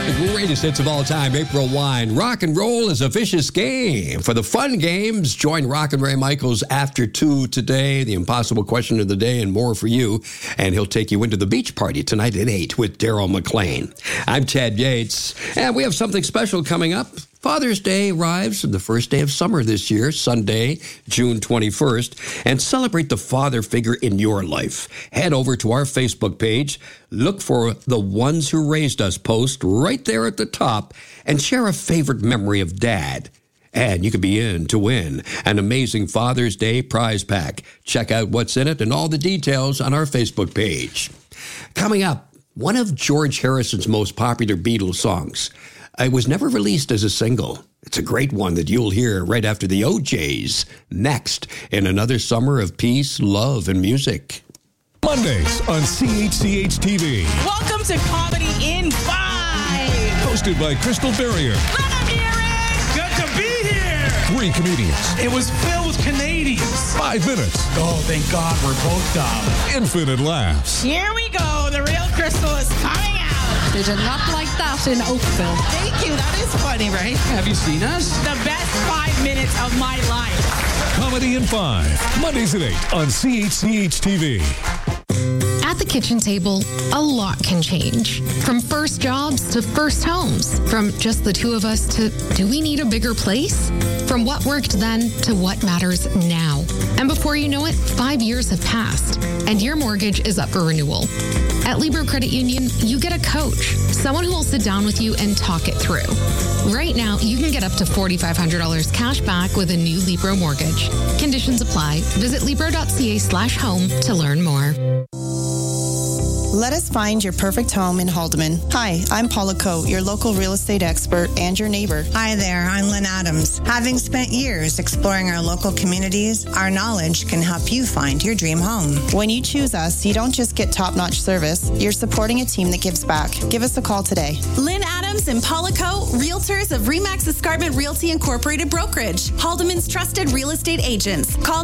The greatest hits of all time, April Wine. Rock and roll is a vicious game. For the fun games, join Rock and Ray Michaels after 2 today. The impossible question of the day and more for you. And he'll take you into the beach party tonight at 8 with Daryl McLean. I'm Ted Yates, and we have something special coming up. Father's Day arrives on the first day of summer this year, Sunday, June 21st, and celebrate the father figure in your life. Head over to our Facebook page, look for the Ones Who Raised Us post right there at the top, and share a favorite memory of Dad. And you could be in to win an amazing Father's Day prize pack. Check out what's in it and all the details on our Facebook page. Coming up, one of George Harrison's most popular Beatles songs. It was never released as a single. It's a great one that you'll hear right after the OJs. Next, in another summer of peace, love, and music. Mondays on CHCH-TV. Welcome to Comedy in 5. Hosted by Crystal Barrier. Let him hear it. Good to be here. 3 comedians. It was filled with Canadians. 5 minutes. Oh, thank God we're both dumb. Infinite laughs. Here we go. The real Crystal is coming out. They did not like that in Oakville. Thank you. That is funny, right? Have you seen us? The best 5 minutes of my life. Comedy in 5. Mondays at 8 on CHCH-TV. At the kitchen table, a lot can change. From first jobs to first homes. From just the two of us to, do we need a bigger place? From what worked then to what matters now. And before you know it, 5 years have passed, and your mortgage is up for renewal. At Libro Credit Union, you get a coach, someone who will sit down with you and talk it through. Right now, you can get up to $4,500 cash back with a new Libro mortgage. Conditions apply. Visit Libro.ca/home to learn more. Let us find your perfect home in Haldeman. Hi, I'm Paula Coe, your local real estate expert and your neighbor. Hi there, I'm Lynn Adams. Having spent years exploring our local communities, our knowledge can help you find your dream home. When you choose us, you don't just get top-notch service, you're supporting a team that gives back. Give us a call today. Lynn Adams and Paula Coe, realtors of Remax Escarpment Realty Incorporated Brokerage, Haldeman's trusted real estate agents. Call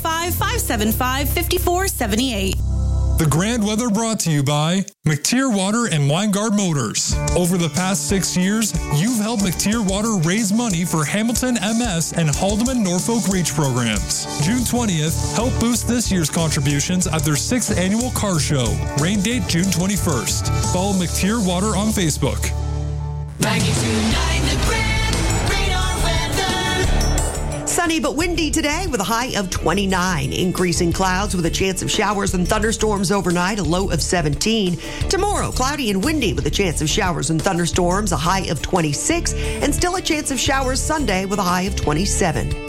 905-575-5478. The Grand Weather brought to you by McTier Water and Weingard Motors. Over the past 6 years, you've helped McTier Water raise money for Hamilton MS and Haldeman Norfolk Reach programs. June 20th, help boost this year's contributions at their 6th annual car show. Rain date June 21st. Follow McTier Water on Facebook. 92.9 The Grand. Sunny but windy today with a high of 29. Increasing clouds with a chance of showers and thunderstorms overnight, a low of 17. Tomorrow, cloudy and windy with a chance of showers and thunderstorms, a high of 26. And still a chance of showers Sunday with a high of 27.